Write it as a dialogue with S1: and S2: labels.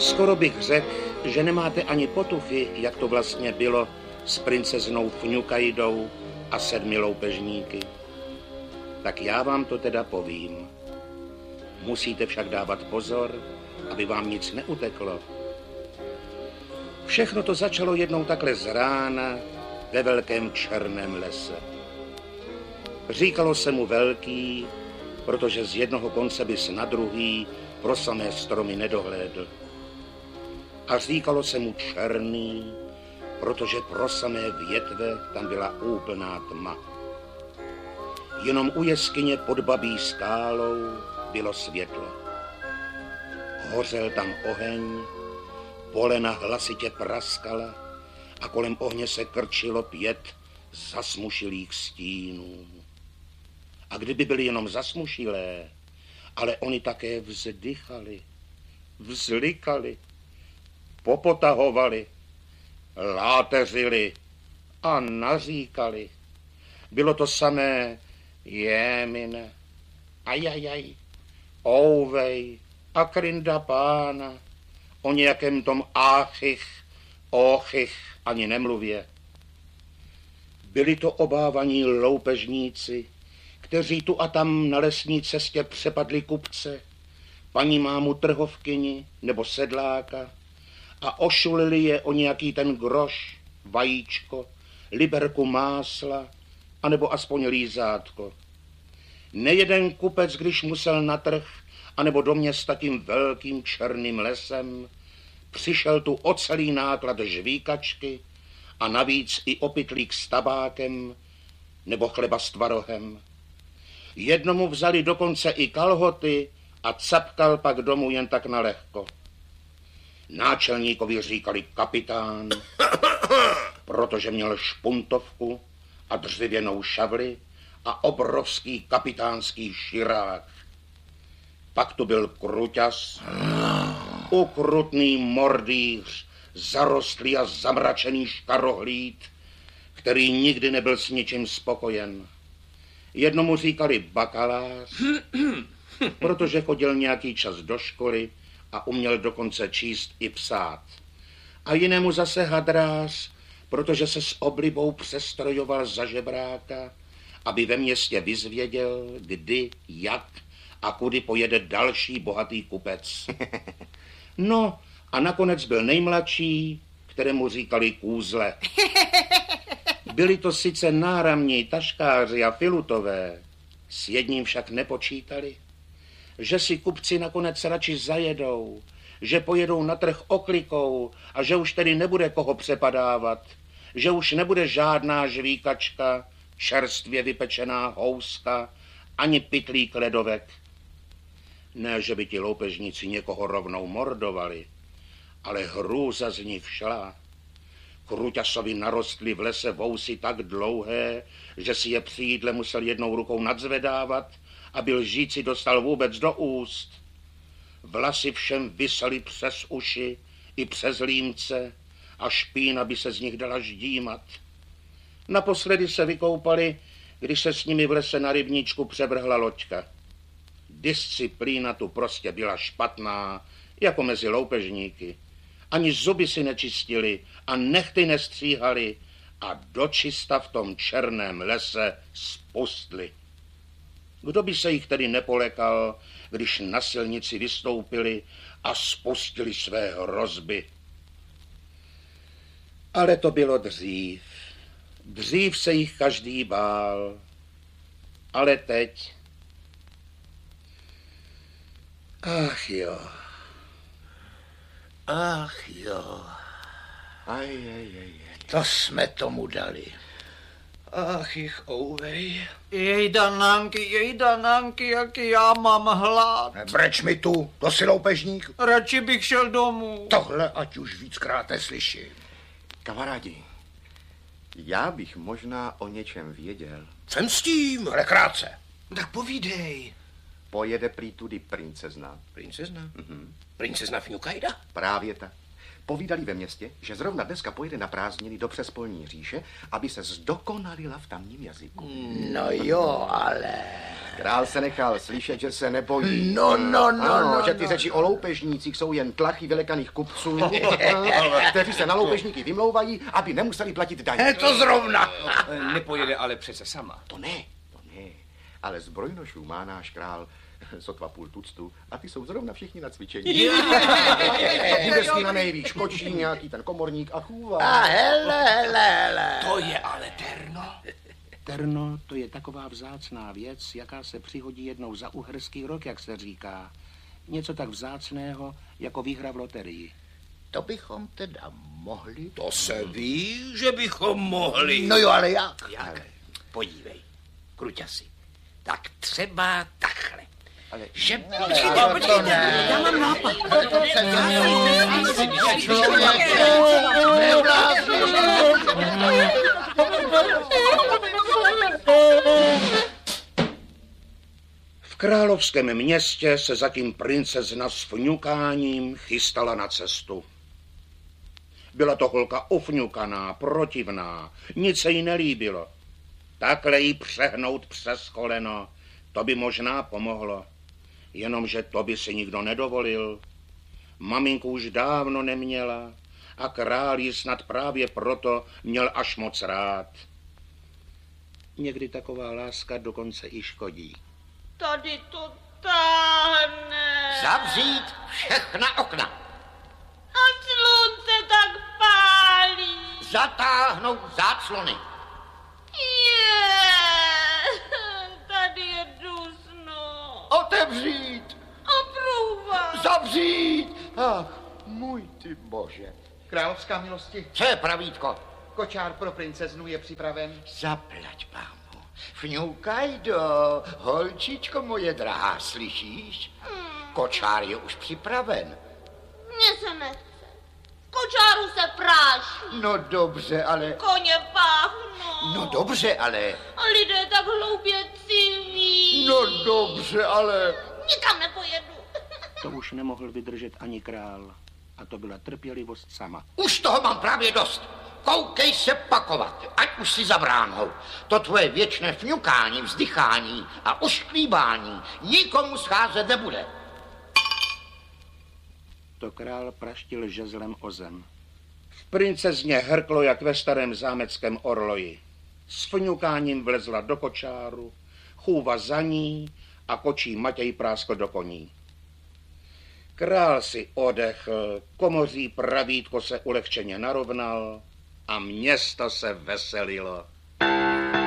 S1: Skoro bych řekl, že nemáte ani potuchy, jak to vlastně bylo s princeznou Fňukajdou a 7 loupežníky. Tak já vám to teda povím. Musíte však dávat pozor, aby vám nic neuteklo. Všechno to začalo jednou takhle z rána ve velkém černém lese. Říkalo se mu velký, protože z jednoho konce bys na druhý pro samé stromy nedohlédl. A říkalo se mu černý, protože pro samé větve tam byla úplná tma. Jenom u jeskyně pod Babí skálou bylo světlo. Hořel tam oheň, polena hlasitě praskala a kolem ohně se krčilo 5 zasmušilých stínů. A kdyby byly jenom zasmušilé, ale oni také vzdychali, vzlikali, popotahovali, láteřili a naříkali. Bylo to samé jémine, ajajaj, ouvej a krynda pána, o nějakém tom áchych, óchych ani nemluvě. Byli to obávaní loupežníci, kteří tu a tam na lesní cestě přepadli kupce, paní mámu trhovkyni nebo sedláka a ošulili je o nějaký ten groš, vajíčko, liberku másla anebo aspoň lízátko. Nejeden kupec, když musel na trh anebo do města tím velkým černým lesem, přišel tu o celý náklad žvíkačky a navíc i o pytlík s tabákem nebo chleba s tvarohem. Jednomu vzali dokonce i kalhoty a capkal pak domů jen tak nalehko. Náčelníkovi říkali kapitán, protože měl špuntovku a dřevěnou šavli a obrovský kapitánský širák. Pak tu byl Kruťas, ukrutný mordýř, zarostlý a zamračený škarohlíd, který nikdy nebyl s ničím spokojen. Jednomu říkali bakalář, protože chodil nějaký čas do školy a uměl dokonce číst i psát. A jinému zase hadrář, protože se s oblibou přestrojoval za žebráka, aby ve městě vyzvěděl, kdy, jak a kudy pojede další bohatý kupec. No a nakonec byl nejmladší, kterému říkali Kůzle. Byli to sice náramní taškáři a filutové, s jedním však nepočítali, že si kupci nakonec radši zajedou, že pojedou na trh oklikou a že už tedy nebude koho přepadávat, že už nebude žádná žvíkačka, čerstvě vypečená houska, ani pytlík ledovek. Ne, že by ti loupežníci někoho rovnou mordovali, ale hrůza z nich šla. Kruťasovi narostly v lese vousy tak dlouhé, že si je při jídle musel jednou rukou nadzvedávat, aby lžíci dostal vůbec do úst. Vlasy všem visely přes uši i přes límce a špína by se z nich dala ždímat. Naposledy se vykoupali, když se s nimi v lese na rybníčku převrhla loďka. Disciplína tu prostě byla špatná, jako mezi loupežníky. Ani zuby si nečistili a nehty nestříhali a dočista v tom černém lese spustli. Kdo by se jich tedy nepolekal, když na silnici vystoupili a spustili své hrozby? Ale to bylo dřív. Dřív se jich každý bál. Ale teď... Ach jo. Ach jo.
S2: Aj.
S1: To jsme tomu dali. Ach jich ouvej.
S3: Jejda nanky, jaký já mám hlad.
S2: Nebreč mi tu, to si loupežník.
S3: Radši bych šel domů.
S2: Tohle ať už víckrát neslyším.
S4: Kamarádi, já bych možná o něčem věděl.
S2: Jsem s tím, ale krátce.
S3: Tak povídej.
S4: Pojede prý tudy princezna.
S2: Princezna?
S4: Mhm.
S2: Princezna Fňukajda?
S4: Právě tak. Povídali ve městě, že zrovna dneska pojede na prázdniny do Přespolní říše, aby se zdokonalila v tamním jazyku.
S2: No jo, ale...
S4: Král se nechal slyšet, že se nebojí.
S2: No,
S4: že ty řeči o loupežnících jsou jen tlachy vylekaných kupců, kteří se na loupežníky vymlouvají, aby nemuseli platit daně.
S2: To zrovna.
S5: Nepojede ale přece sama.
S4: To ne. Ale zbrojnošů má náš král sotva půl tuctu a ty jsou zrovna všichni na cvičení. Bude s nima nejvíc kočí, nějaký ten komorník a chůva.
S2: A hele.
S5: To je ale terno.
S1: Terno, to je taková vzácná věc, jaká se přihodí jednou za uherský rok, jak se říká. Něco tak vzácného, jako výhra v loterii.
S2: To bychom teda mohli...
S3: To se ví, že bychom mohli.
S2: No jo, ale jak?
S3: Jak? Podívej, Kruťasi. Tak třeba takhle.
S4: Ale...
S3: Že...
S2: Počkejte,
S3: já mám nápad.
S1: V královském městě se zatím princezna s fňukáním chystala na cestu. Byla to holka ofňukaná, protivná, nic se jí nelíbilo. Takhle jí přehnout přes koleno, to by možná pomohlo. Jenomže to by si nikdo nedovolil. Maminku už dávno neměla a král ji snad právě proto měl až moc rád. Někdy taková láska dokonce i škodí.
S6: Tady to táhne.
S2: Zavřít všechna okna.
S6: A slunce tak pálí.
S2: Zatáhnout záclony.
S6: Tady je dusno.
S2: Otevřít.
S6: A průva.
S2: Zavřít.
S4: Ach, můj ty bože.
S7: Královská milosti,
S2: Co je pravítko?
S7: kočár pro princeznu je připraven.
S2: Zaplať pámu. Fňukaj do, holčičko moje drahá, slyšíš? Kočár je už připraven.
S6: Mně se nechce. Kočáru se práší.
S2: No dobře, ale...
S6: Koně páchnou.
S2: No dobře, ale...
S6: A lidé tak hloupě civí.
S2: No dobře, ale...
S6: Nikam nepojedu.
S1: To už nemohl vydržet ani král. A to byla trpělivost sama.
S2: Už toho mám právě dost. Koukej se pakovat, ať už si za bránou. To tvoje věčné fňukání, vzdychání a ušklíbání nikomu scházet nebude.
S1: To král praštil žezlem o zem. V princezně hrklo, jak ve starém zámeckém orloji. S fňukáním vlezla do kočáru, chůva za ní a kočí Matěj práskl do koní. Král si odechl, komoří pravítko se ulehčeně narovnal a město se veselilo.